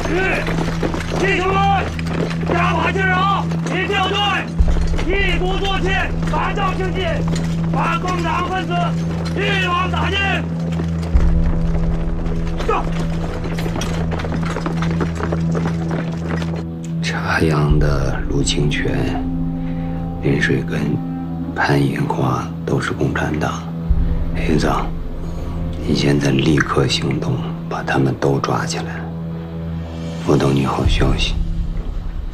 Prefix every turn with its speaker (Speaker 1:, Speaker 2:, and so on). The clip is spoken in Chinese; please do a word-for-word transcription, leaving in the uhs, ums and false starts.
Speaker 1: 弟兄们，加把劲儿啊！一定要对，一鼓作气，反正清晰，把共党分子一网打尽。走。
Speaker 2: 茶阳的陆清泉、林水根、潘银花都是共产党。黑子，你现在立刻行动，把他们都抓起来。我等你好消息。